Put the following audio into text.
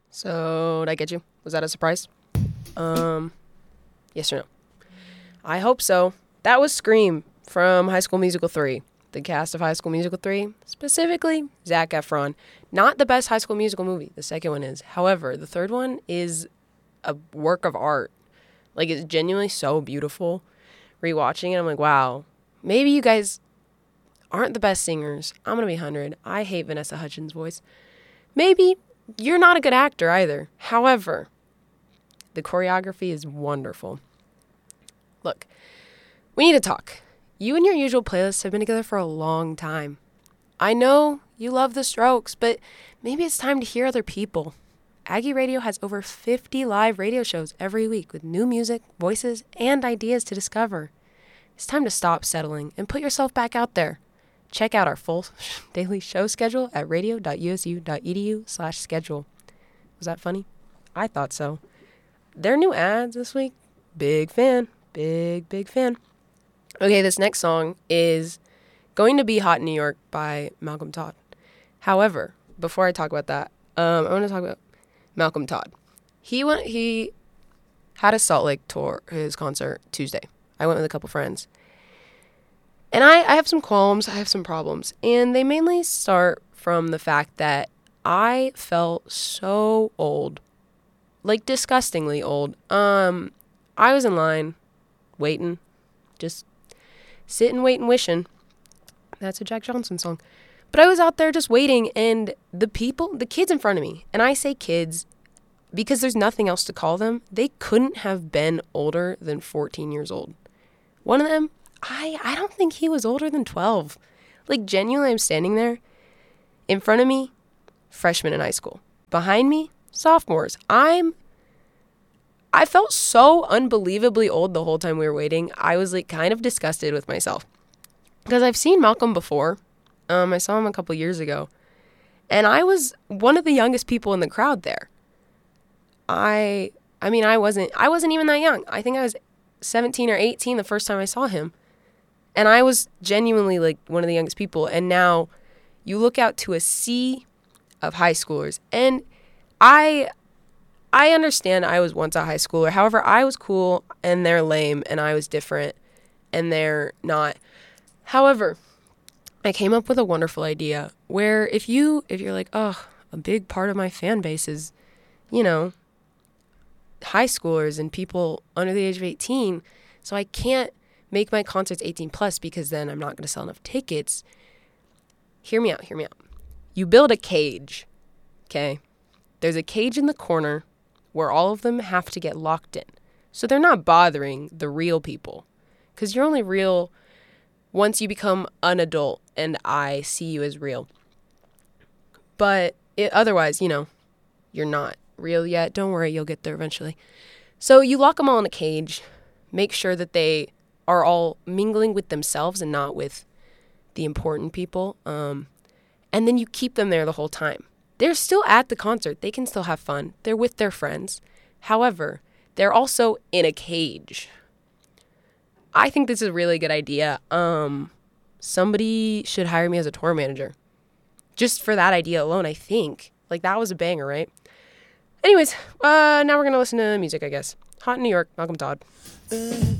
So, did I get you? Was that a surprise? Yes or no? I hope so. That was Scream from High School Musical 3. The cast of High School Musical 3, specifically Zac Efron. Not the best High School Musical movie. The second one is. However, the third one is a work of art. Like, it's genuinely so beautiful. Rewatching it, I'm like, wow. Maybe you guys aren't the best singers. I'm going to be 100. I hate Vanessa Hudgens' voice. Maybe you're not a good actor either. However, the choreography is wonderful. Look, we need to talk. You and your usual playlists have been together for a long time. I know you love the Strokes, but maybe it's time to hear other people. Aggie Radio has over 50 live radio shows every week with new music, voices, and ideas to discover. It's time to stop settling and put yourself back out there. Check out our full daily show schedule at radio.usu.edu/schedule. Was that funny? I thought so. Their new ads this week, big fan. Big fan. Okay, this next song is going to be Hot in New York by Malcolm Todd. However, before I talk about that, I want to talk about Malcolm Todd. He had a Salt Lake tour, his concert Tuesday. I went with a couple friends. And I have some qualms, I have some problems. And they mainly start from the fact that I felt so old. Like, disgustingly old. I was in line, waiting, just sitting, waiting, wishing. That's a Jack Johnson song. But I was out there just waiting, and the kids in front of me, and I say kids because there's nothing else to call them, they couldn't have been older than 14 years old. One of them, I don't think he was older than 12. Like, genuinely, I'm standing there. In front of me, freshmen in high school. Behind me, sophomores. I felt so unbelievably old the whole time we were waiting. I was, like, kind of disgusted with myself. Because I've seen Malcolm before. I saw him a couple years ago. And I was one of the youngest people in the crowd there. I wasn't even that young. I think I was 17 or 18 the first time I saw him. And I was genuinely, like, one of the youngest people. And now you look out to a sea of high schoolers. And I understand I was once a high schooler. However, I was cool and they're lame and I was different and they're not. However, I came up with a wonderful idea where if you're like, oh, a big part of my fan base is, high schoolers and people under the age of 18, so I can't make my concerts 18 plus because then I'm not going to sell enough tickets. Hear me out. You build a cage, okay? There's a cage in the corner where all of them have to get locked in. So they're not bothering the real people. Because you're only real once you become an adult and I see you as real. But otherwise, you're not real yet. Don't worry, you'll get there eventually. So you lock them all in a cage. Make sure that they are all mingling with themselves and not with the important people. And then you keep them there the whole time. They're still at the concert. They can still have fun. They're with their friends. However, they're also in a cage. I think this is a really good idea. Somebody should hire me as a tour manager. Just for that idea alone, I think. Like, that was a banger, right? Anyways, now we're going to listen to music, I guess. Hot in New York, Malcolm Todd.